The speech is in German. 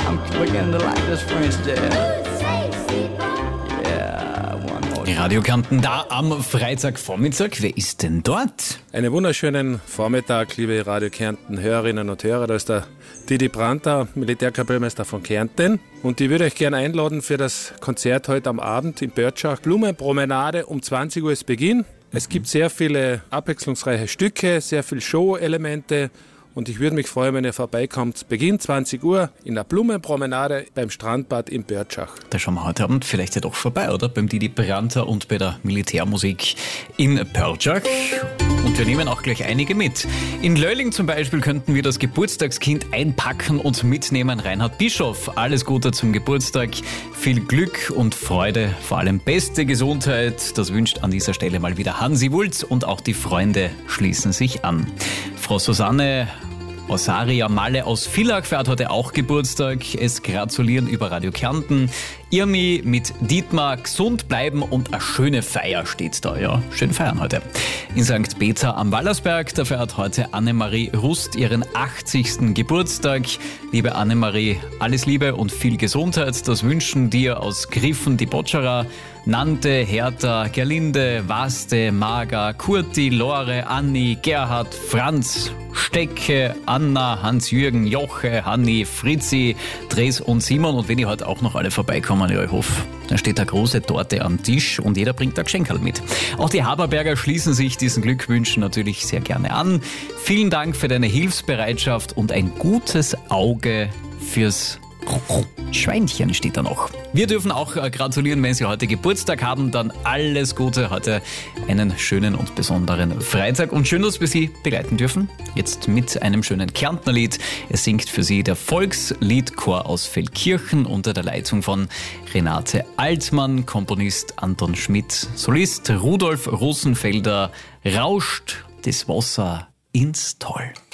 I'm beginning to like this French jazz. Yeah, one more. Radio Kärnten da am Freitagvormittag. Wer ist denn dort? Einen wunderschönen Vormittag, liebe Radio Kärnten Hörerinnen und Hörer. Da ist der Didi Brandter, Militärkapellmeister von Kärnten. Und ich würde euch gerne einladen für das Konzert heute am Abend in Börtschach. Blumenpromenade, um 20 Uhr ist Beginn. Es gibt sehr viele abwechslungsreiche Stücke, sehr viele Show-Elemente. Und ich würde mich freuen, wenn ihr vorbeikommt. Beginn 20 Uhr in der Blumenpromenade beim Strandbad in Börtschach. Da schauen wir heute Abend vielleicht ja doch vorbei, oder? Beim Didi Brandter und bei der Militärmusik in Börtschach. Und wir nehmen auch gleich einige mit. In Lölling zum Beispiel könnten wir das Geburtstagskind einpacken und mitnehmen. Reinhard Bischof, alles Gute zum Geburtstag. Viel Glück und Freude, vor allem beste Gesundheit. Das wünscht an dieser Stelle mal wieder Hansi Wulz und auch die Freunde schließen sich an. Frau Susanne Osaria Malle aus Villach feiert heute auch Geburtstag. Es gratulieren über Radio Kärnten. Irmi mit Dietmar, gesund bleiben und eine schöne Feier steht da. Ja, schön feiern heute. In St. Peter am Wallersberg, da feiert heute Annemarie Rust ihren 80. Geburtstag. Liebe Annemarie, alles Liebe und viel Gesundheit. Das wünschen dir aus Griffen die Botscherer, Nante, Hertha, Gerlinde, Waste, Marga, Kurti, Lore, Anni, Gerhard, Franz, Stecke, Anna, Hans-Jürgen, Joche, Hanni, Fritzi, Dres und Simon. Und wenn ihr heute auch noch alle vorbeikommen, ja, ich hoffe, dann steht eine große Torte am Tisch und jeder bringt ein Geschenkerl mit. Auch die Haberberger schließen sich diesen Glückwünschen natürlich sehr gerne an. Vielen Dank für deine Hilfsbereitschaft und ein gutes Auge fürs Schweinchen steht da noch. Wir dürfen auch gratulieren, wenn Sie heute Geburtstag haben. Dann alles Gute, heute einen schönen und besonderen Freitag. Und schön, dass wir Sie begleiten dürfen. Jetzt mit einem schönen Kärntner Lied. Es singt für Sie der Volksliedchor aus Feldkirchen unter der Leitung von Renate Altmann, Komponist Anton Schmidt, Solist Rudolf Rosenfelder. Rauscht das Wasser ins Tal.